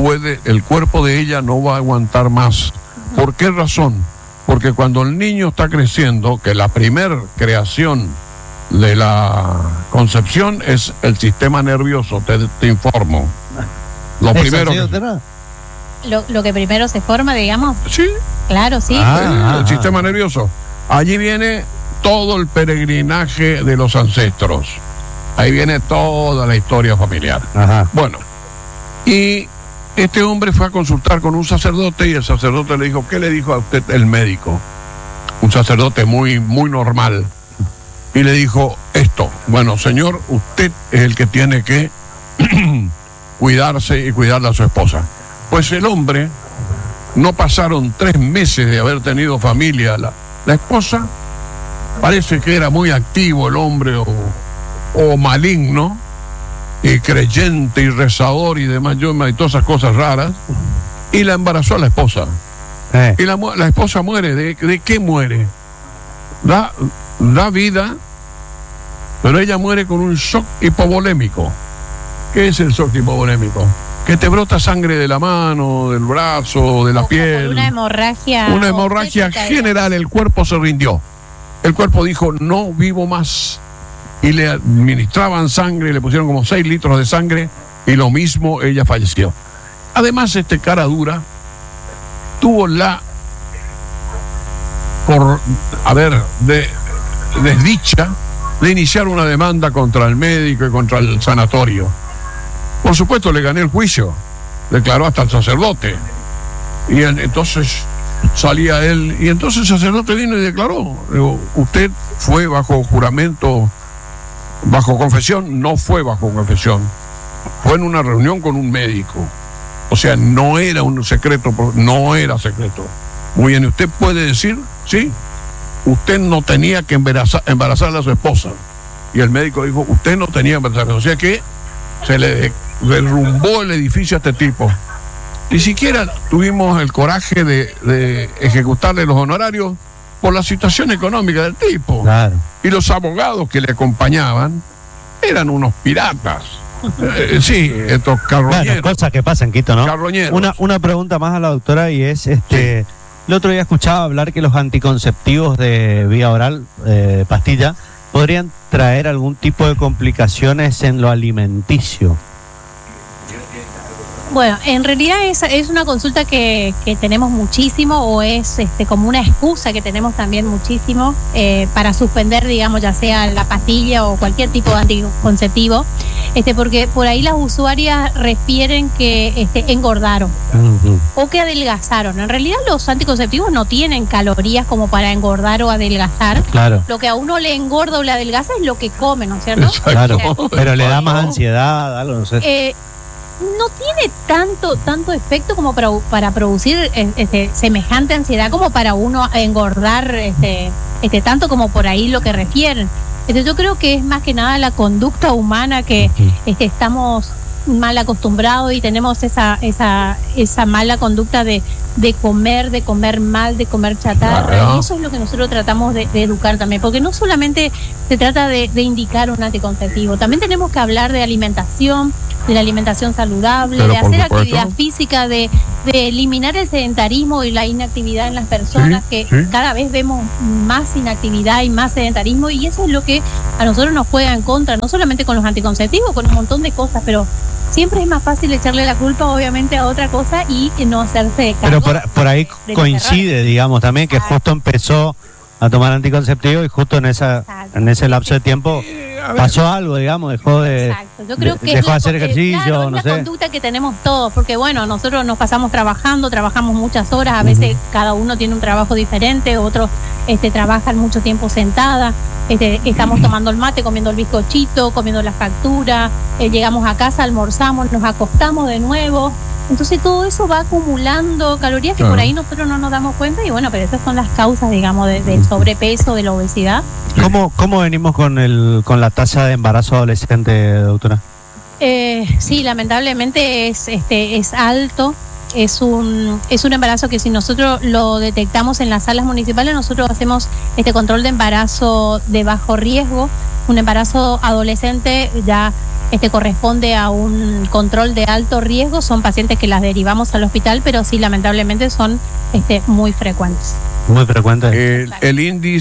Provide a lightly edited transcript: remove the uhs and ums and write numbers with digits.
el cuerpo de ella no va a aguantar más. ¿Por qué razón? Porque cuando el niño está creciendo, que la primer creación de la concepción es el sistema nervioso, te informo. Lo primero lo que primero se forma, digamos. Sí. Claro, sí. El sistema nervioso. Allí viene todo el peregrinaje de los ancestros. Ahí viene toda la historia familiar. Ajá. Bueno, y este hombre fue a consultar con un sacerdote y el sacerdote le dijo, ¿qué le dijo a usted el médico? Un sacerdote muy, muy normal. Y le dijo esto: bueno, señor, usted es el que tiene que cuidarse y cuidar a su esposa. Pues el hombre, no pasaron 3 meses de haber tenido familia. La esposa, parece que era muy activo el hombre o maligno, y creyente y rezador y demás, y todas esas cosas raras, y la embarazó a la esposa. Y la esposa muere. ¿De qué muere? Da vida, pero ella muere con un shock hipovolémico. ¿Qué es el shock hipovolémico? Que te brota sangre de la mano, del brazo, de la piel. Una hemorragia. Una hemorragia general. El cuerpo se rindió. El cuerpo dijo, no vivo más. Y le administraban sangre, le pusieron como 6 litros de sangre, y lo mismo, ella falleció. Además, cara dura tuvo desdicha de iniciar una demanda contra el médico y contra el sanatorio. Por supuesto, le gané el juicio, declaró hasta el sacerdote, y entonces salía él, y entonces el sacerdote vino y declaró, digo, usted fue bajo juramento, bajo confesión. No fue bajo confesión, fue en una reunión con un médico, o sea, no era un secreto, no era secreto. Muy bien, usted puede decir, sí, usted no tenía que embarazar a su esposa, y el médico dijo, usted no tenía que embarazar, o sea que se le derrumbó el edificio a este tipo. Ni siquiera tuvimos el coraje de ejecutarle los honorarios por la situación económica del tipo. Claro. Y los abogados que le acompañaban eran unos piratas. Sí, estos carroñeros. Bueno, cosas que pasan, Quito, ¿no? Carroñeros. Una pregunta más a la doctora, y es, el otro día escuchaba hablar que los anticonceptivos de vía oral, pastilla, podrían traer algún tipo de complicaciones en lo alimenticio. Bueno, en realidad es una consulta que tenemos muchísimo, o es como una excusa que tenemos también muchísimo para suspender, digamos, ya sea la pastilla o cualquier tipo de anticonceptivo, porque por ahí las usuarias refieren que engordaron o que adelgazaron. En realidad los anticonceptivos no tienen calorías como para engordar o adelgazar. Claro. Lo que a uno le engorda o le adelgaza es lo que come, ¿no es cierto? Claro, pero le da más ansiedad, algo, no sé. No tiene tanto efecto como para producir semejante ansiedad, como para uno engordar tanto como por ahí lo que refieren. Yo creo que es más que nada la conducta humana que estamos mal acostumbrados, y tenemos esa mala conducta de comer mal, de comer chatarra. Claro. Y eso es lo que nosotros tratamos de educar también, porque no solamente se trata de indicar un anticonceptivo, también tenemos que hablar de alimentación, de la alimentación saludable, pero de hacer supuesto, actividad física, de eliminar el sedentarismo y la inactividad en las personas, sí. Cada vez vemos más inactividad y más sedentarismo, y eso es lo que a nosotros nos juega en contra, no solamente con los anticonceptivos, con un montón de cosas, pero siempre es más fácil echarle la culpa, obviamente, a otra cosa y no hacerse cargo. Pero por ahí coincide, digamos, también que justo empezó a tomar anticonceptivo y justo en ese lapso de tiempo pasó algo, digamos, dejó de hacer ejercicio, claro, no es sé. la conducta que tenemos todos, porque bueno, nosotros nos pasamos trabajamos muchas horas, a veces cada uno tiene un trabajo diferente, otros trabajan mucho tiempo sentada, estamos tomando el mate, comiendo el bizcochito, comiendo la factura, llegamos a casa, almorzamos, nos acostamos de nuevo. Entonces todo eso va acumulando calorías que por ahí nosotros no nos damos cuenta, y bueno, pero esas son las causas, digamos, del sobrepeso, de la obesidad. ¿Cómo venimos con la tasa de embarazo adolescente, doctora? Sí, lamentablemente es alto. Es un embarazo que, si nosotros lo detectamos en las salas municipales, nosotros hacemos control de embarazo de bajo riesgo. Un embarazo adolescente ya corresponde a un control de alto riesgo, son pacientes que las derivamos al hospital, pero sí, lamentablemente son muy frecuentes. Muy frecuentes. El índice